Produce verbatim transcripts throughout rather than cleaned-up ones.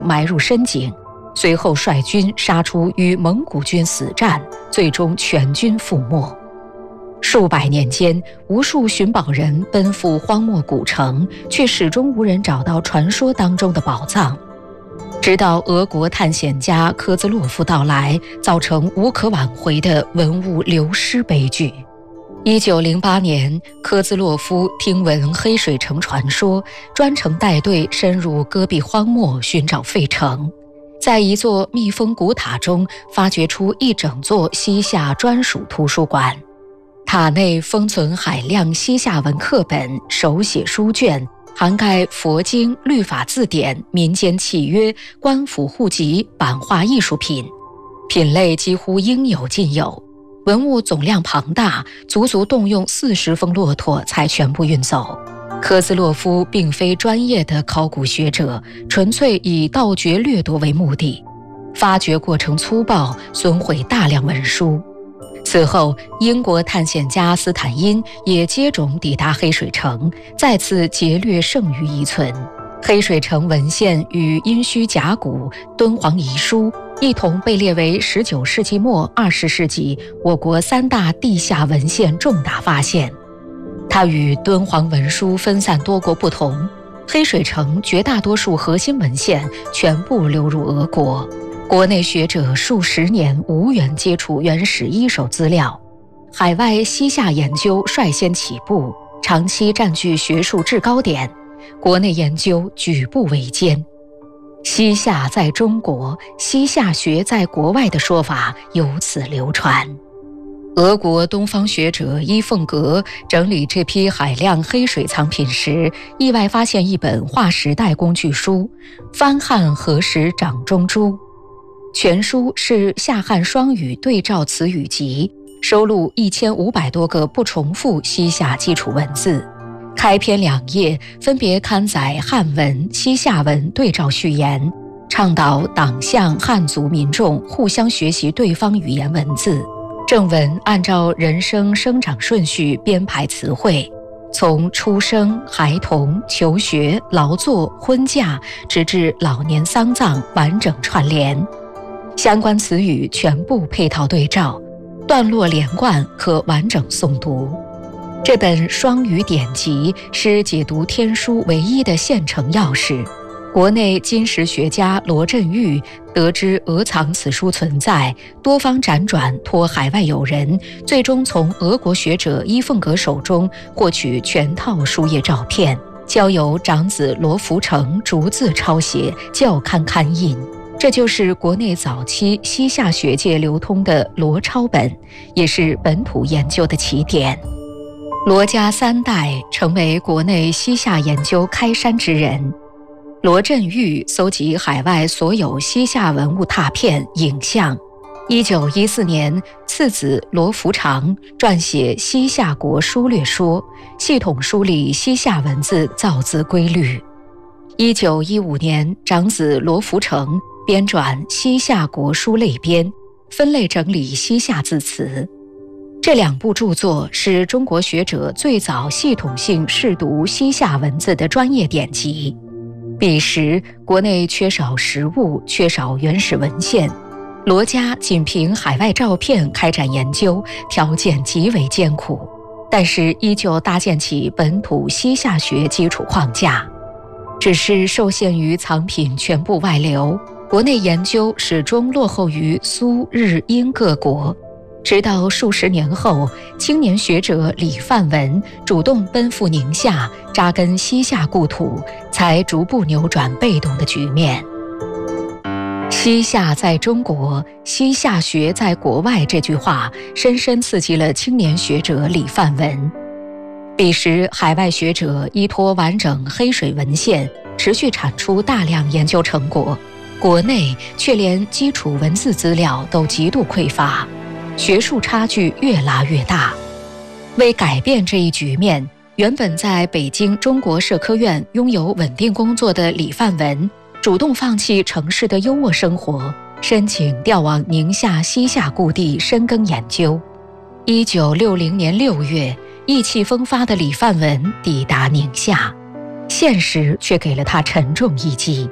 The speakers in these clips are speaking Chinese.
埋入深井，随后率军杀出，与蒙古军死战，最终全军覆没。数百年间，无数寻宝人奔赴荒漠古城，却始终无人找到传说当中的宝藏。直到俄国探险家科兹洛夫到来，造成无可挽回的文物流失悲剧。一九零八年，科兹洛夫听闻黑水城传说，专程带队深入戈壁荒漠寻找废城，在一座密封古塔中发掘出一整座西夏专属图书馆。塔内封存海量西夏文课本、手写书卷，涵盖佛经、律法字典、民间契约、官府户籍、版画艺术品，品类几乎应有尽有。文物总量庞大，足足动用四十峰骆驼才全部运走。科兹洛夫并非专业的考古学者，纯粹以盗掘掠夺为目的，发掘过程粗暴，损毁大量文书。此后，英国探险家斯坦因也接踵抵达黑水城，再次劫掠剩余遗存。黑水城文献与殷墟甲骨、敦煌遗书一同被列为十九世纪末二十世纪我国三大地下文献重大发现。它与敦煌文书分散多国不同，黑水城绝大多数核心文献全部流入俄国。国内学者数十年无缘接触原始一手资料，海外西夏研究率先起步，长期占据学术制高点，国内研究举步维艰。西夏在中国，西夏学在国外的说法由此流传。俄国东方学者伊凤格整理这批海量黑水藏品时，意外发现一本划时代工具书《番汉何时掌中珠》。全书是夏汉双语对照词语集，收录一千五百多个不重复西夏基础文字。开篇两页分别刊载汉文、西夏文对照序言，倡导党项汉族民众互相学习对方语言文字。正文按照人生生长顺序编排词汇，从出生、孩童、求学、劳作、婚嫁，直至老年丧葬完整串联。相关词语全部配套对照，段落连贯，可完整诵读。这本双语典籍是解读天书唯一的现成钥匙。国内金石学家罗振玉得知俄藏此书存在，多方辗转托海外友人，最终从俄国学者伊凤格手中获取全套书页照片，交由长子罗福成逐字抄写，校勘刊印。这就是国内早期西夏学界流通的罗抄本，也是本土研究的起点。罗家三代成为国内西夏研究开山之人。罗振玉搜集海外所有西夏文物拓片、影像。一九一四年，次子罗福长撰写《西夏国书略说》，系统梳理西夏文字造字规律。一九一五年，长子罗福成编撰《西夏国书类编》，分类整理西夏字词。这两部著作是中国学者最早系统性试读西夏文字的专业典籍。彼时，国内缺少实物，缺少原始文献，罗家仅凭海外照片开展研究，条件极为艰苦，但是依旧搭建起本土西夏学基础框架。只是受限于藏品全部外流，国内研究始终落后于苏日英各国。直到数十年后，青年学者李范文主动奔赴宁夏，扎根西夏故土，才逐步扭转被动的局面。西夏在中国，西夏学在国外这句话深深刺激了青年学者李范文。彼时海外学者依托完整黑水文献，持续产出大量研究成果，国内却连基础文字资料都极度匮乏，学术差距越拉越大。为改变这一局面，原本在北京中国社科院拥有稳定工作的李范文，主动放弃城市的优渥生活，申请调往宁夏西夏故地深耕研究。一九六零年六月，意气风发的李范文抵达宁夏，现实却给了他沉重一击。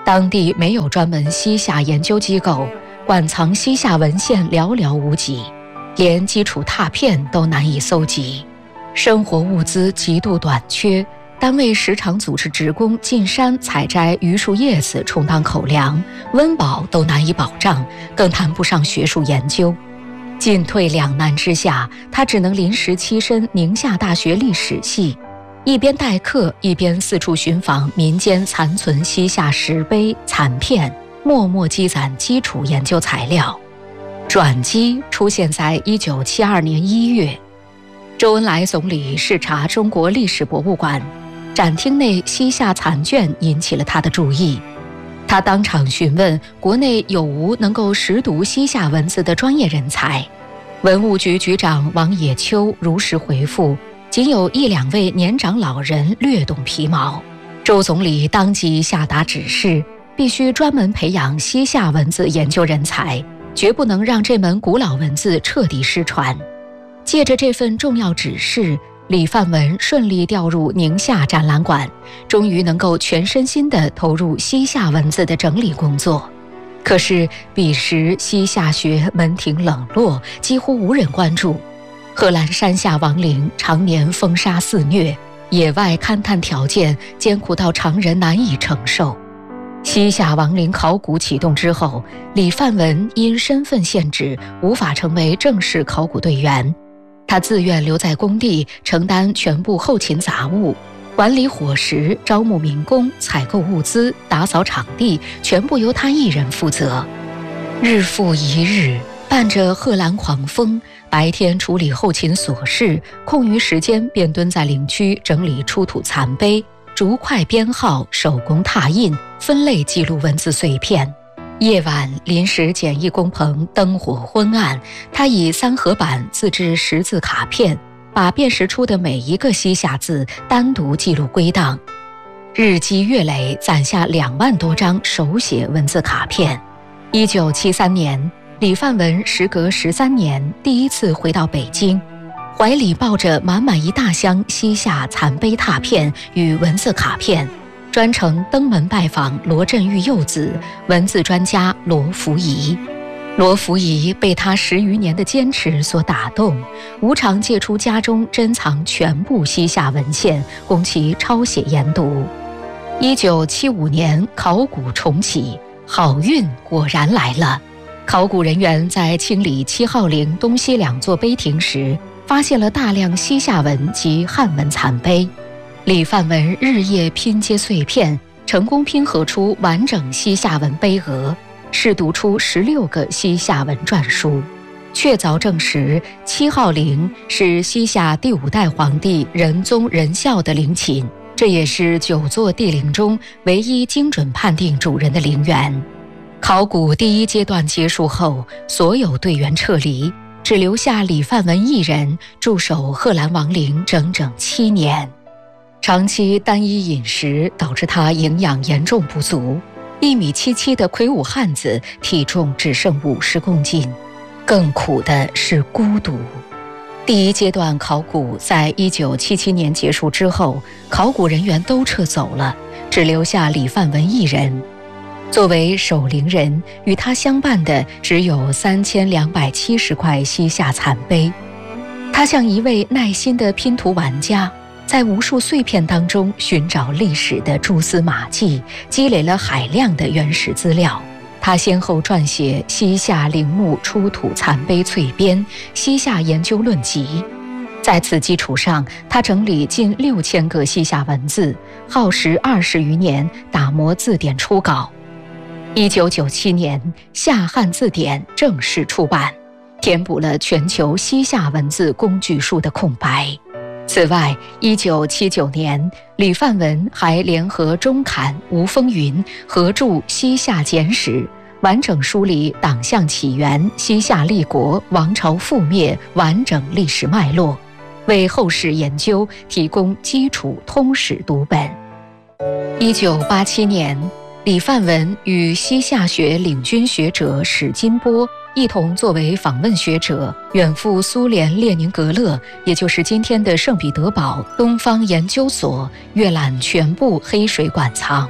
当地没有专门西夏研究机构，馆藏西夏文献寥寥无几，连基础拓片都难以搜集，生活物资极度短缺，单位时常组织职工进山采摘榆树叶子充当口粮，温饱都难以保障，更谈不上学术研究。进退两难之下，他只能临时栖身宁夏大学历史系，一边代课，一边四处寻访民间残存西夏石碑残片，默默积攒基础研究材料。转机出现在一九七二年一月，周恩来总理视察中国历史博物馆，展厅内西夏残卷引起了他的注意。他当场询问国内有无能够识读西夏文字的专业人才。文物局局长王野秋如实回复，仅有一两位年长老人略懂皮毛。周总理当即下达指示，必须专门培养西夏文字研究人才，绝不能让这门古老文字彻底失传。借着这份重要指示，李范文顺利调入宁夏展览馆，终于能够全身心地投入西夏文字的整理工作。可是彼时西夏学门庭冷落，几乎无人关注。贺兰山下王陵常年风沙肆虐，野外勘探条件艰苦到常人难以承受。西夏王陵考古启动之后，李范文因身份限制无法成为正式考古队员，他自愿留在工地承担全部后勤杂务，管理伙食，招募民工，采购物资，打扫场地，全部由他一人负责。日复一日，伴着贺兰狂风，白天处理后勤琐事，空余时间便蹲在陵区整理出土残碑，逐块编号，手工拓印，分类记录文字碎片。夜晚临时简易工棚灯火昏暗，他以三合板自制识字卡片，把辨识出的每一个西夏字单独记录归档。日积月累，攒下两万多张手写文字卡片。一九七三年，李范文时隔十三年第一次回到北京，怀里抱着满满一大箱西夏残碑拓片与文字卡片，专程登门拜访罗振玉幼子、文字专家罗福仪。罗福仪被他十余年的坚持所打动，无偿借出家中珍藏全部西夏文献，供其抄写研读。一九七五年考古重启，好运果然来了。考古人员在清理七号陵东西两座碑亭时，发现了大量西夏文及汉文残碑。李范文日夜拼接碎片，成功拼合出完整西夏文碑额，试读出十六个西夏文篆书，确凿证实七号陵是西夏第五代皇帝仁宗仁孝的陵寝，这也是九座帝陵中唯一精准判定主人的陵园。考古第一阶段结束后，所有队员撤离，只留下李范文一人驻守贺兰王陵整整七年。长期单一饮食导致他营养严重不足，一米七七的魁梧汉子，体重只剩五十公斤。更苦的是孤独。第一阶段考古在一九七七年结束之后，考古人员都撤走了，只留下李范文一人。作为守陵人，与他相伴的只有三千两百七十块西夏残碑。他像一位耐心的拼图玩家，在无数碎片当中寻找历史的蛛丝马迹，积累了海量的原始资料。他先后撰写《西夏陵墓出土残碑粹编》《西夏研究论集》。在此基础上，他整理近六千个西夏文字，耗时二十余年打磨字典初稿。一九九七年，《夏汉字典》正式出版，填补了全球西夏文字工具书的空白。此外，一九七九年，李范文还联合钟侃、吴风云合著《西夏简史》，完整梳理党项起源、西夏立国、王朝覆灭完整历史脉络，为后世研究提供基础通史读本。一九八七年，李范文与西夏学领军学者史金波一同作为访问学者，远赴苏联列宁格勒，也就是今天的圣彼得堡东方研究所，阅览全部黑水馆藏。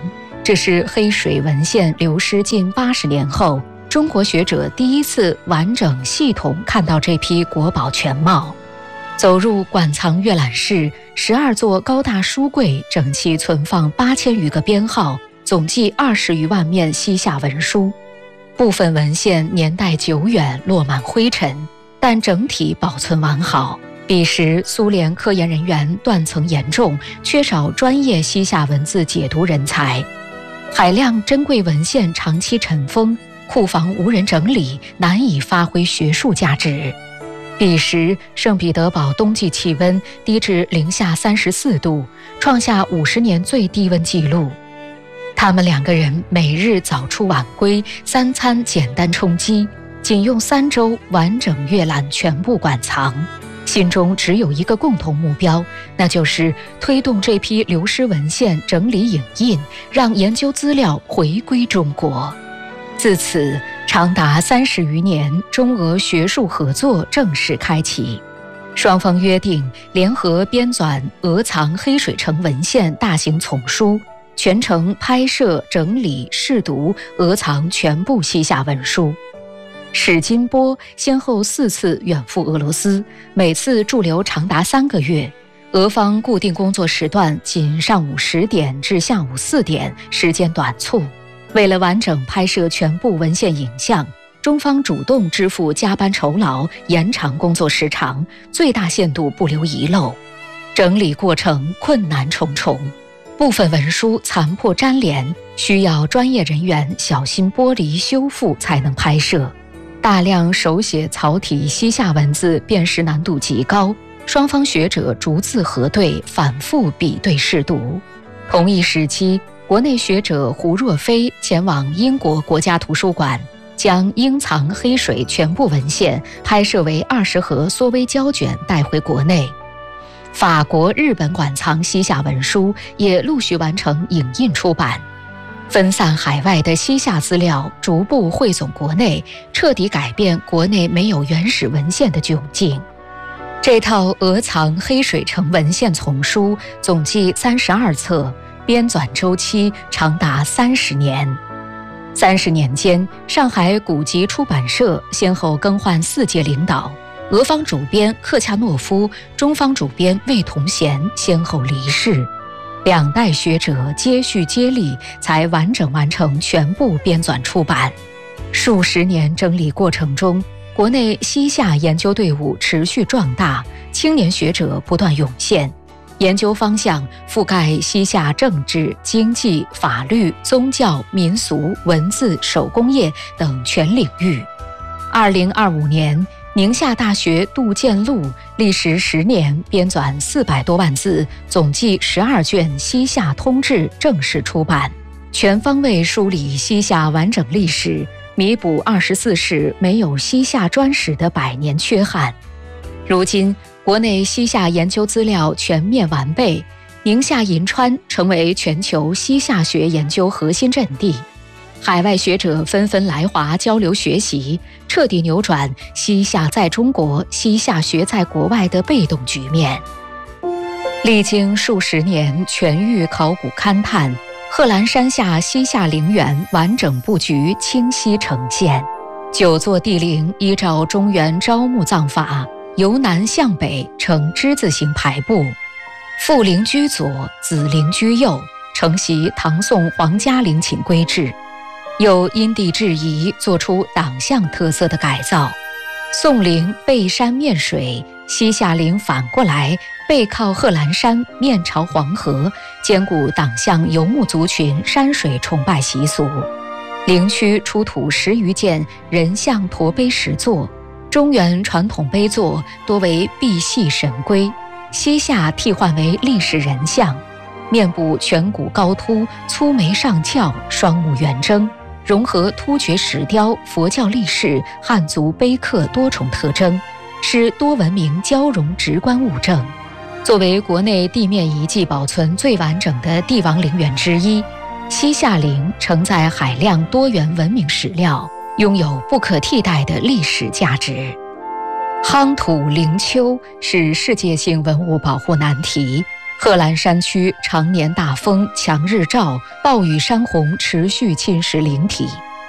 这是黑水文献流失近八十年后，中国学者第一次完整系统看到这批国宝全貌。走入馆藏阅览室，十二座高大书柜整齐存放八千余个编号，总计二十余万面西夏文书。部分文献年代久远，落满灰尘，但整体保存完好。彼时苏联科研人员断层严重，缺少专业西夏文字解读人才，海量珍贵文献长期尘封，库房无人整理，难以发挥学术价值。彼时圣彼得堡冬季气温低至零下三十四度，创下五十年最低温纪录。他们两个人每日早出晚归，三餐简单充饥，仅用三周完整阅览全部馆藏，心中只有一个共同目标，那就是推动这批流失文献整理影印，让研究资料回归中国。自此，长达三十余年，中俄学术合作正式开启。双方约定联合编纂《俄藏黑水城文献大型丛书》，全程拍摄、整理、试读俄藏全部西夏文书。史金波先后四次远赴俄罗斯，每次驻留长达三个月。俄方固定工作时段仅上午十点至下午四点，时间短促。为了完整拍摄全部文献影像，中方主动支付加班酬劳，延长工作时长，最大限度不留遗漏。整理过程困难重重，部分文书残破粘连，需要专业人员小心剥离修复才能拍摄。大量手写草体西夏文字辨识难度极高，双方学者逐字核对，反复比对试读。同一时期，国内学者胡若飞前往英国国家图书馆，将英藏黑水全部文献拍摄为二十盒缩微胶卷带回国内。法国、日本馆藏西夏文书也陆续完成影印出版。分散海外的西夏资料逐步汇总国内，彻底改变国内没有原始文献的窘境。这套俄藏黑水城文献丛书总计三十二册，编纂周期长达三十年。三十年间，上海古籍出版社先后更换四届领导，俄方主编克恰诺夫、中方主编魏同贤先后离世。两代学者接续接力，才完整完成全部编纂出版。数十年整理过程中，国内西夏研究队伍持续壮大，青年学者不断涌现，研究方向覆盖西夏政治、经济、法律、宗教、民俗、文字、手工业等全领域。二零二五年，宁夏大学杜建禄历时十年编纂四百多万字，总计十二卷《西夏通志》正式出版，全方位梳理西夏完整历史，弥补二十四史没有西夏专史的百年缺憾。如今，国内西夏研究资料全面完备，宁夏银川成为全球西夏学研究核心阵地。海外学者纷纷来华交流学习，彻底扭转西夏在中国、西夏学在国外的被动局面。历经数十年全域考古勘探，贺兰山下西夏陵园完整布局清晰呈现。九座帝陵依照中原招募葬法，由南向北呈之字形排布，父陵居左，子陵居右，承袭唐宋皇家陵寝规制。又因地制宜做出党项特色的改造，宋陵背山面水，西夏陵反过来背靠贺兰山，面朝黄河，兼顾党项游牧族群山水崇拜习俗。陵区出土十余件人像驼碑石座，中原传统碑座多为赑屃神龟，西夏替换为历史人像，面部颧骨高凸，粗眉上翘，双目圆睁，融合突厥石雕、佛教历史、汉族碑刻多重特征，是多文明交融直观物证。作为国内地面遗迹保存最完整的帝王陵园之一，西夏陵承载海量多元文明史料，拥有不可替代的历史价值。夯土陵丘是世界性文物保护难题， 贺兰山区常年大风、强日照、暴雨山洪持续侵蚀灵体，